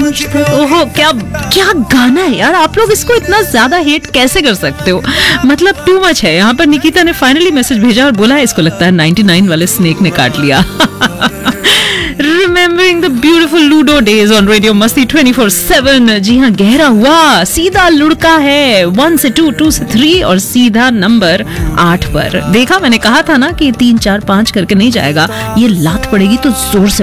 मुझ तक। ओहो, क्या क्या गाना है यार, आप लोग इसको इतना ज्यादा हेट कैसे कर सकते हो, मतलब टू मच है। यहाँ पर निकिता ने फाइनली मैसेज भेजा और बोला इसको लगता है 99 वाले स्नेक ने काट लिया। Remembering the beautiful Ludo days on Radio Masti 24/7। जी हाँ, गहरा हुआ सीधा लुढ़का है 1 से 2, 2 से 3 और सीधा नंबर 8 पर। देखा, मैंने कहा था ना कि 3 4 5 करके नहीं जाएगा, ये लात पड़ेगी तो जोर से